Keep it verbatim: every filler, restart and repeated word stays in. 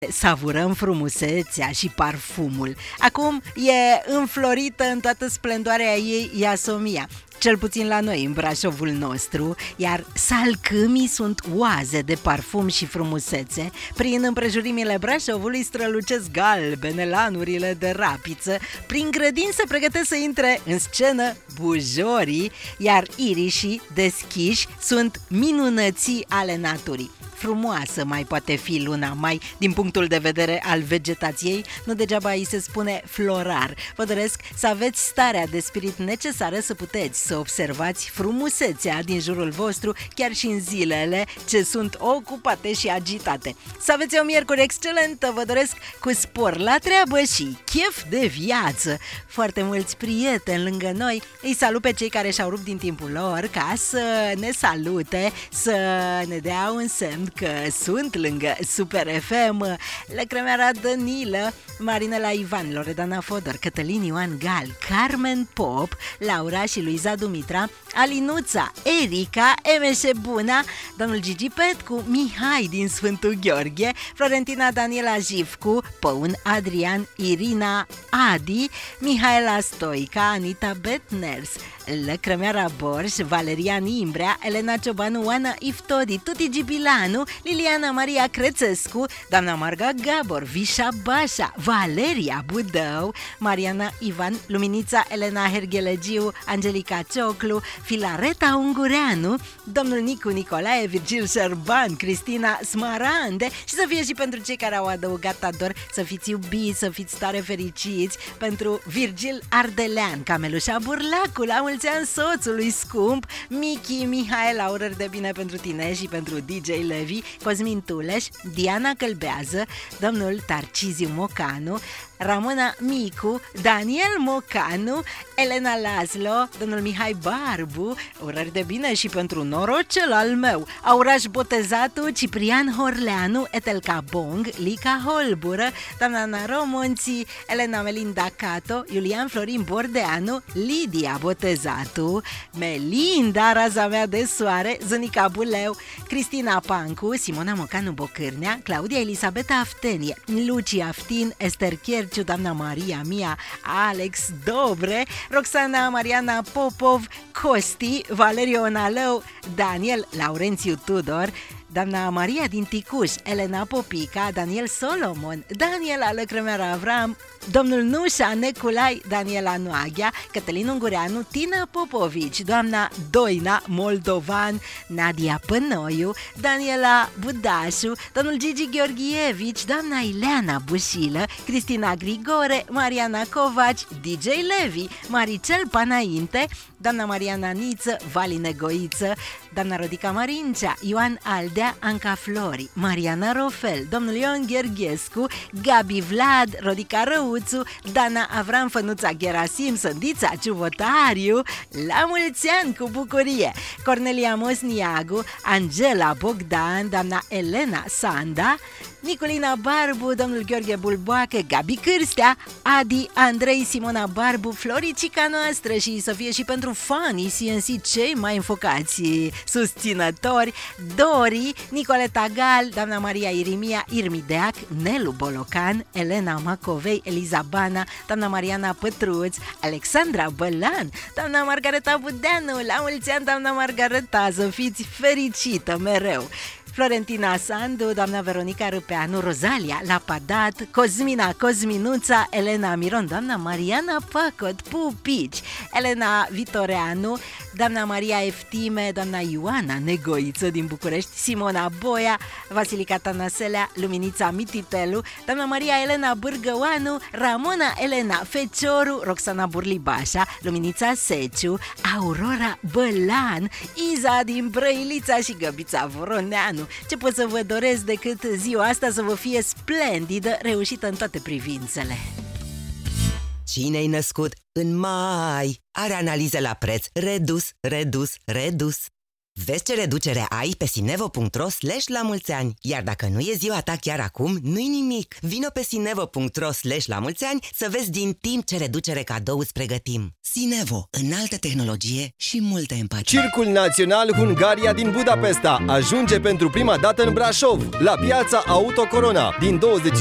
Savurăm frumusețea și parfumul. Acum e înflorită în toată splendoarea ei Iasomia, cel puțin la noi, în Brașovul nostru, iar salcâmii sunt oaze de parfum și frumusețe. Prin împrejurimile Brașovului strălucesc galbene lanurile de rapiță, prin grădini se pregătesc să intre în scenă bujorii, iar irișii deschiși sunt minunății ale naturii. Frumoasă mai poate fi luna mai din punctul de vedere al vegetației, nu degeaba îi se spune florar. Vă doresc să aveți starea de spirit necesară să puteți să observați frumusețea din jurul vostru, chiar și în zilele ce sunt ocupate și agitate. Să aveți o miercuri excelentă, vă doresc cu spor la treabă și chef de viață. Foarte mulți prieteni lângă noi, îi salut pe cei care și-au rupt din timpul lor ca să ne salute, să ne dea un semn că sunt lângă Super F M. Lăcrămeara Danilă, Marinela Ivan, Loredana Fodor, Cătălin Ioan Gal, Carmen Pop, Laura și Luiza Dumitra, Alinuța, Erica, Emeșe Buna, domnul Gigi Petcu, Mihai din Sfântul Gheorghe, Florentina Daniela Jivcu, Păun Adrian, Irina Adi, Mihaela Stoica, Anita Betners, Lăcrămeara Borș, Valerian Imbrea, Elena Ciobanu, Oana Iftodi, Tuti Gibilanu, Liliana Maria Crețescu, doamna Marga Gabor, Vișa Bașa, Valeria Budău, Mariana Ivan, Luminița Elena Herghelegiu, Angelica Cioclu, Filareta Ungureanu, domnul Nicu Nicolae, Virgil Șerban, Cristina Smarande și să fie și pentru cei care au adăugat ador, să fiți iubiți, să fiți tare fericiți, pentru Virgil Ardelean, Camelușa Burlacu, la mulți ani soțului scump, Michi Mihaela, urări de bine pentru tine și pentru D J Levi, Cosmin Tuleș, Diana Călbează, domnul Tarciziu Mocanu, Ramona Micu, Daniel Mocanu, Elena Laszlo, domnul Mihai Barbu, urări de bine și pentru norocel al meu, Auraș Botezatu, Ciprian Horleanu, Etelca Bong, Lica Holbură, doamna Ana Romonții, Elena Melinda Cato, Iulian Florin Bordeanu, Lidia Botezatu, Melinda, raza mea de soare, Zunica Buleu, Cristina Pancu, Simona Mocanu Bocârnea, Claudia Elisabeta Aftenie, Luci Aftin, Ester Chierciu, doamna Maria Mia, Alex Dobre, Roxana Mariana Popov, Costi, Valeriu Onalău, Daniel Laurențiu Tudor, doamna Maria din Ticuș, Elena Popica, Daniel Solomon, Daniela Lăcrămeara Avram, domnul Nușa Neculai, Daniela Noaghea, Cătălin Ungureanu, Tina Popovici, doamna Doina Moldovan, Nadia Pănoiu, Daniela Budașu, domnul Gigi Gheorghievici, doamna Ileana Bușilă, Cristina Grigore, Mariana Covaci, D J Levi, Maricel Panainte, doamna Mariana Niță, Vali Negoiță, doamna Rodica Marincea, Ioan Aldea, Anca Flori, Mariana Rofel, domnul Ion Gherghescu, Gabi Vlad, Rodica Răuțu, Dana Avram, Fănuța Gerasim, Sândița Ciuvotariu, la mulți ani cu bucurie, Cornelia Mosniagu, Angela Bogdan, doamna Elena Sanda, Nicolina Barbu, domnul Gheorghe Bulboacă, Gabi Cârstea, Adi, Andrei, Simona Barbu, Floricica noastră și să fie și pentru fanii C N C cei mai înfocați susținători, Dori, Nicoleta Gal, doamna Maria Irimia, Irmideac, Nelu Bolocan, Elena Macovei, Eliza Bana, doamna Mariana Pătruț, Alexandra Bălan, doamna Margareta Budeanu, la mulți ani doamna Margareta, să fiți fericită mereu, Florentina Sandu, doamna Veronica Râpeanu, Rozalia Lapadat, Cosmina Cosminuța, Elena Miron, doamna Mariana Pacot, Pupici, Elena Vitoreanu, doamna Maria Eftime, doamna Ioana Negoiță din București, Simona Boia, Vasilica Tanaselea, Luminița Mititelu, doamna Maria Elena Bârgăoanu, Ramona Elena Fecioru, Roxana Burlibașa, Luminița Seciu, Aurora Bălan, Iza din Brăilița și Găbița Voroneanu. Ce pot să vă doresc decât ziua asta să vă fie splendidă, reușită în toate privințele. Cine-i născut în mai are analiză la preț redus, redus, redus. Vezi ce reducere ai pe sinevo punct ro slash la mulți ani. Iar dacă nu e ziua ta chiar acum, nu-i nimic. Vino pe sinevo punct ro slash la mulți ani să vezi din timp ce reducere cadou îți pregătim. Sinevo, înaltă tehnologie și multă empatie. Circul Național Hungaria din Budapesta ajunge pentru prima dată în Brașov, la piața Auto Corona, din douăzeci